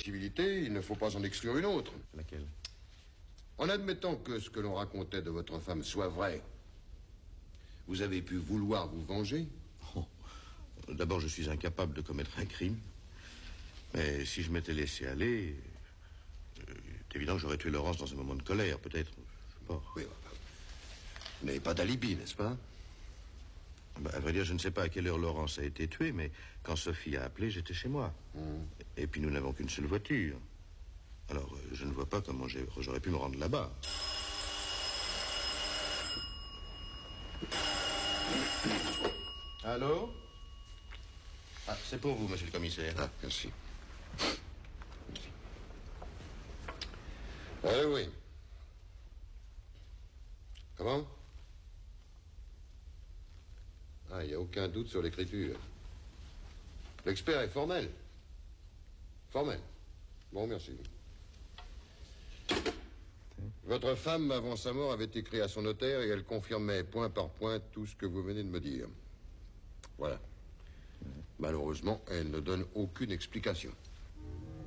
possibilité, il ne faut pas en exclure une autre. Laquelle? En admettant que ce que l'on racontait de votre femme soit vrai, vous avez pu vouloir vous venger? Oh. D'abord, je suis incapable de commettre un crime. Mais si je m'étais laissé aller, c'est évident que j'aurais tué Laurence dans un moment de colère, peut-être. Je sais pas. Oui, vous n'avez pas d'alibi, n'est-ce pas? À vrai dire, je ne sais pas à quelle heure Laurence a été tuée, mais quand Sophie a appelé, j'étais chez moi. Et puis nous n'avons qu'une seule voiture. Alors, je ne vois pas comment j'aurais pu me rendre là-bas. Allô? Ah, c'est pour vous, monsieur le commissaire. Ah, merci. Allô, oui. Comment? Ah, il n'y a aucun doute sur l'écriture. L'expert est formel. Formel. Bon, merci. Votre femme, avant sa mort, avait écrit à son notaire et elle confirmait point par point tout ce que vous venez de me dire. Voilà. Malheureusement, elle ne donne aucune explication.